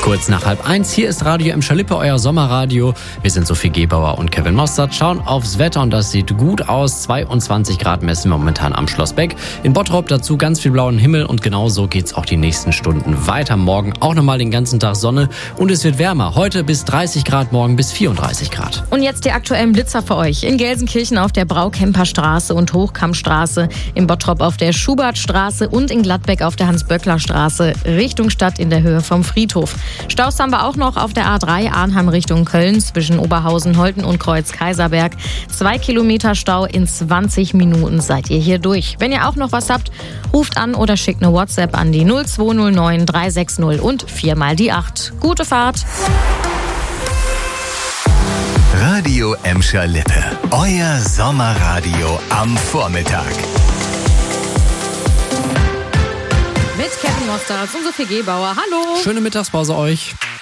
Kurz nach 12:30, hier ist Radio Emscher Lippe, euer Sommerradio. Wir sind Sophie Gebauer und Kevin Mostert, schauen aufs Wetter und das sieht gut aus. 22 Grad messen wir momentan am Schloss Beck. In Bottrop dazu ganz viel blauen Himmel und genauso geht's auch die nächsten Stunden weiter. Morgen auch nochmal den ganzen Tag Sonne und es wird wärmer. Heute bis 30 Grad, morgen bis 34 Grad. Und jetzt die aktuellen Blitzer für euch. In Gelsenkirchen auf der Braukemperstraße und Hochkammstraße, in Bottrop auf der Schubertstraße und in Gladbeck auf der Hans-Böckler-Straße Richtung Stadt in der Höhe vom Friedhof. Staus haben wir auch noch auf der A3 Arnheim Richtung Köln zwischen Oberhausen, Holten und Kreuz-Kaiserberg. 2 Kilometer Stau, in 20 Minuten seid ihr hier durch. Wenn ihr auch noch was habt, ruft an oder schickt eine WhatsApp an die 0209 360 und 4 mal die 8. Gute Fahrt! Radio Emscher Lippe, euer Sommerradio am Vormittag. Mit Kevin Mostert und Sophie Gebauer. Hallo! Schöne Mittagspause euch.